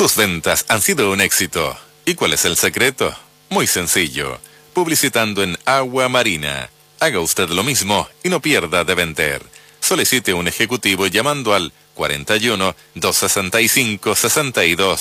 Sus ventas han sido un éxito. ¿Y cuál es el secreto? Muy sencillo. Publicitando en Agua Marina. Haga usted lo mismo y no pierda de vender. Solicite un ejecutivo llamando al 41 265 62